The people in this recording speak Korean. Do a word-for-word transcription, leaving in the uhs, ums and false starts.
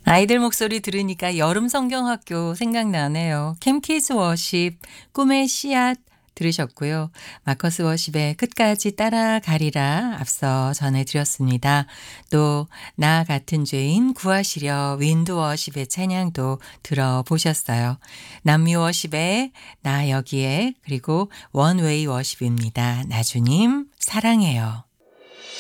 아이들 목소리 들으니까 여름 성경학교 생각나네요. 캠키즈 워십, 꿈의 씨앗 들으셨고요. 마커스 워십의 끝까지 따라가리라 앞서 전해드렸습니다. 또 나 같은 죄인 구하시려 윈드 워십의 찬양도 들어보셨어요. 남미 워십의 나 여기에 그리고 원웨이 워십입니다. 나주님 사랑해요.